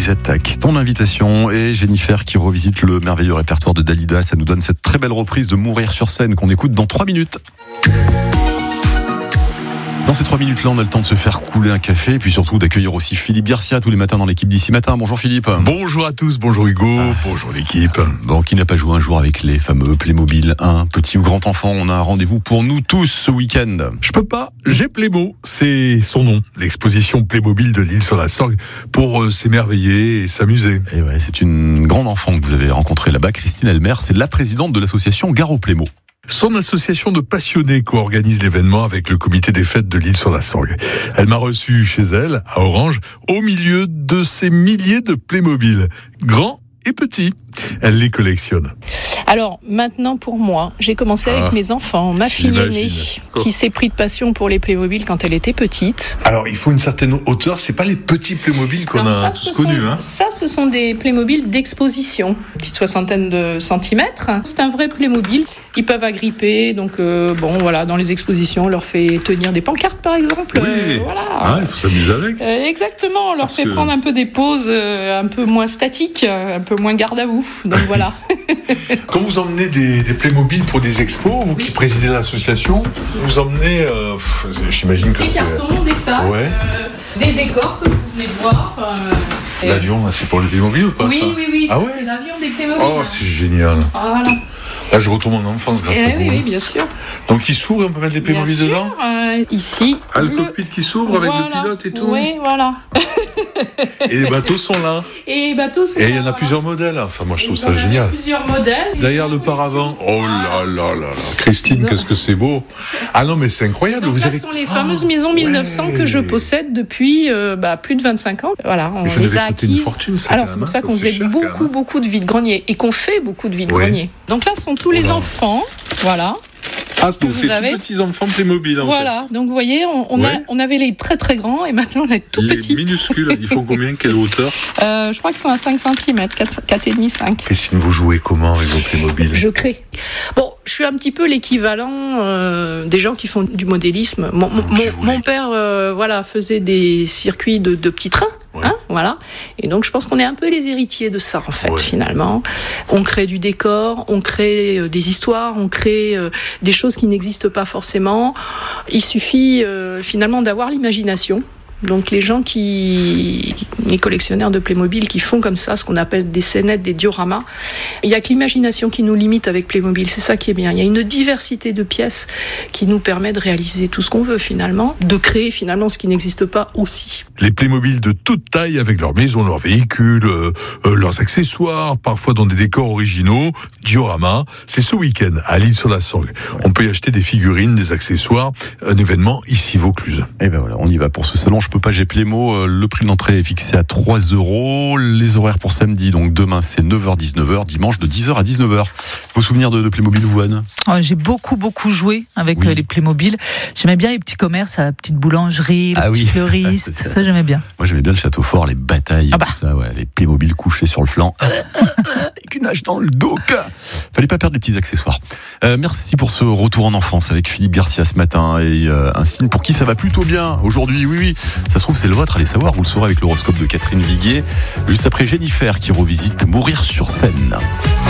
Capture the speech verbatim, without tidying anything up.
Attack, ton invitation, et Jennifer qui revisite le merveilleux répertoire de Dalida. Ça nous donne cette très belle reprise de Mourir sur scène qu'on écoute dans trois minutes. Dans ces trois minutes-là, on a le temps de se faire couler un café et puis surtout d'accueillir aussi Philippe Garcia tous les matins dans l'équipe d'ici matin. Bonjour Philippe. Bonjour à tous, bonjour Hugo, ah. bonjour l'équipe. Bon, qui n'a pas joué un jour avec les fameux Playmobil, un petit ou grand enfant? On a un rendez-vous pour nous tous ce week-end. Je peux pas, j'ai Playmo, c'est son nom, l'exposition Playmobil de l'île sur la Sorgue, pour euh, s'émerveiller et s'amuser. Et ouais, c'est une grande enfant que vous avez rencontrée là-bas, Christine Elmer, c'est la présidente de l'association Gare au Playmo. Son association de passionnés co-organise l'événement avec le comité des fêtes de l'île sur la Sorgue. Elle m'a reçu chez elle, à Orange, au milieu de ces milliers de Playmobil, grands et petits. Elle les collectionne. Alors maintenant pour moi, j'ai commencé avec ah, mes enfants, ma fille aînée qui s'est pris de passion pour les Playmobil quand elle était petite. Alors il faut une certaine hauteur, c'est pas les petits Playmobil qu'on Alors, a tous connus. Hein. Ça ce sont des Playmobil d'exposition, petite soixantaine de centimètres. C'est un vrai Playmobil. Ils peuvent agripper, donc euh, bon voilà, dans les expositions, on leur fait tenir des pancartes par exemple. Oui, euh, voilà. Ah, il faut s'amuser avec. Euh, exactement, on leur Parce fait que... prendre un peu des poses euh, un peu moins statiques, euh, un peu moins garde à vous. Donc voilà. Quand vous emmenez des, des Playmobil pour des expos, vous qui présidez l'association, vous emmenez, euh, pff, j'imagine que des c'est... Des cartons, des sacs, ouais. euh, des décors que vous venez de voir. Euh, L'avion, c'est pour les Playmobil ou pas oui, ça Oui, oui, oui, ah ça, ouais c'est l'avion des Playmobil. Oh, c'est génial. Voilà. Là, je retourne en enfance grâce eh à vous. Oui, oui, bien sûr. Donc, il s'ouvre et on peut mettre les Playmobil bien dedans sûr, euh, ici. Ah, le, le cockpit qui s'ouvre voilà. avec le pilote et tout. Oui, voilà. Et les bateaux sont là. Et les bateaux sont Et là. il y en a voilà. plusieurs modèles. Enfin, moi, je trouve et ça génial. Il y a plusieurs modèles. Derrière le paravent. Oh là là là là. Christine, qu'est-ce que c'est beau. Ah non, mais c'est incroyable. Donc, vous là, avez... ce sont les fameuses oh, maisons mille neuf cents ouais. que je possède depuis euh, bah, plus de vingt-cinq ans. Voilà, on mais ça les a acquises. Une fortune, ça, alors, c'est pour ça qu'on faisait cher, beaucoup, beaucoup de vide-grenier et qu'on fait beaucoup de vide-grenier. Ouais. Donc là, ce sont tous oh les là. enfants. Voilà. Ah, donc c'est avez... tous petits enfants Playmobil en voilà, fait. Donc vous voyez, on, on, ouais. a, on avait les très très grands et maintenant on a les tout les petits. Les minuscules, ils font combien? Quelle hauteur? euh, Je crois qu'ils sont à cinq centimètres, quatre virgule cinq cinq. Christine, vous jouez comment avec vos Playmobil? Je crée. Bon, je suis un petit peu l'équivalent euh, des gens qui font du modélisme. Mon, mon, mon père euh, voilà, faisait des circuits de, de petits trains. Ouais. Hein, voilà. Et donc je pense qu'on est un peu les héritiers de ça en fait ouais. finalement. On crée du décor, on crée euh, des histoires, on crée euh, des choses qui n'existent pas forcément. Il suffit euh, finalement d'avoir l'imagination. Donc les gens qui, les collectionneurs de Playmobil qui font comme ça, ce qu'on appelle des scénettes, des dioramas, il n'y a que l'imagination qui nous limite avec Playmobil, c'est ça qui est bien. Il y a une diversité de pièces qui nous permet de réaliser tout ce qu'on veut finalement, de créer finalement ce qui n'existe pas aussi. Les Playmobil de toute taille avec leurs maisons, leurs véhicules, euh, euh, leurs accessoires, parfois dans des décors originaux, diorama, c'est ce week-end à l'île sur la Sorgue. On peut y acheter des figurines, des accessoires, un événement ici Vaucluse. Et ben voilà, on y va pour ce salon. Je peux pas, j'ai Playmo, le prix de l'entrée est fixé à trois euros. Les horaires pour samedi, donc demain c'est neuf heures dix-neuf heures, dimanche de dix heures à dix-neuf heures. Vos souvenirs de, de Playmobil, vous, Anne? Oh, j'ai beaucoup beaucoup joué avec oui. les Playmobil. J'aimais bien les petits commerces, la petite boulangerie, le ah petit oui. fleuriste, ça j'aimais bien. Moi j'aimais bien le château fort, les batailles, ah bah. tout ça, ouais, les Playmobil couchés sur le flanc, avec une hache dans le dos. Fallait pas perdre des petits accessoires. Euh, merci pour ce retour en enfance avec Philippe Garcia ce matin et euh, un signe pour qui ça va plutôt bien aujourd'hui. Oui oui. Ça se trouve, c'est le vôtre, allez savoir, vous le saurez avec l'horoscope de Catherine Viguier. Juste après Jennifer qui revisite Mourir sur scène.